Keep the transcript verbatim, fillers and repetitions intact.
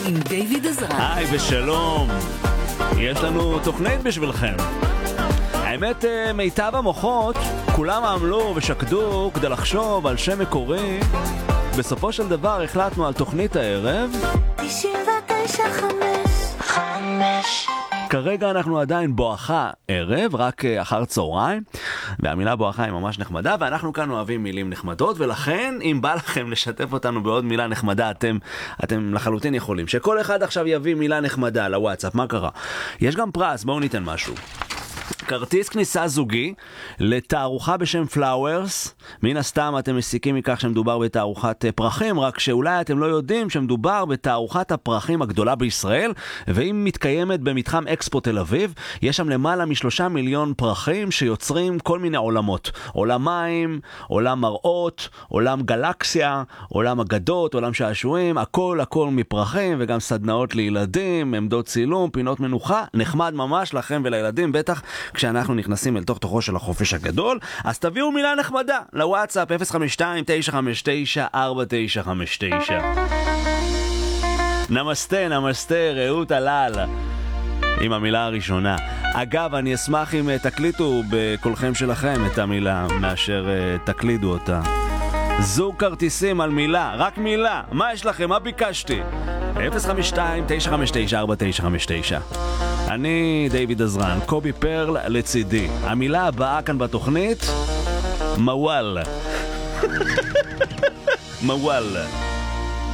עם דיוויד עזרן. היי ושלום, יש לנו תוכנית בשבילכם. האמת, מיטב המוחות כולם עמלו ושקדו כדי לחשוב על שם מקורי. בסופו של דבר החלטנו על תוכנית הערב תשעים ותשע חמש. כרגע אנחנו עדיין בואכה ערב, רק אחר צהריים, והמילה בואכה היא ממש נחמדה, ואנחנו כאן אוהבים מילים נחמדות, ולכן אם בא לכם לשתף אותנו בעוד מילה נחמדה, אתם, אתם לחלוטין יכולים. שכל אחד עכשיו יביא מילה נחמדה לוואטסאפ. מה קרה? יש גם פרס, בואו ניתן משהו. כרטיס כניסה זוגי לתערוכה בשם פלאוורס. מן הסתם אתם מסיקים מכך שמדובר בתערוכת פרחים, רק שאולי אתם לא יודעים שמדובר בתערוכת הפרחים הגדולה בישראל, והיא מתקיימת במתחם אקספו תל אביב. יש שם למעלה משלושה מיליון פרחים שיוצרים כל מיני עולמות. עולם מים, עולם מראות, עולם גלקסיה, עולם אגדות, עולם שעשועים, הכל הכל מפרחים, וגם סדנאות לילדים, עמדות צילום, פינות מנוחה. נחמד ממש לכם ולילדים, בטח כשאנחנו נכנסים אל תוך תוכו של החופש הגדול. אז תביאו מילה נחמדה לוואטסאפ אפס חמש שתיים תשע חמש תשע ארבע תשע חמש תשע. נמסטה, נמסטה, רעות הלל עם המילה הראשונה. אגב, אני אשמח אם תקליטו בקולכם שלכם את המילה מאשר תקלידו אותה. זוג כרטיסים על מילה, רק מילה. מה יש לכם? מה ביקשתי? אפס חמש שתיים תשע חמש תשע ארבע תשע חמש תשע. אני דיוויד עזרן, קובי פרל לצידי. המילה הבאה כאן בתוכנית, מוואל. מוואל.